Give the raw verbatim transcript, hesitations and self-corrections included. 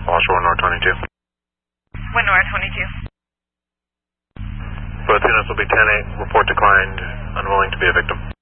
Offshore North twenty-two. Wind North twenty-two. Both units will be ten eight. Report declined. Unwilling to be a victim.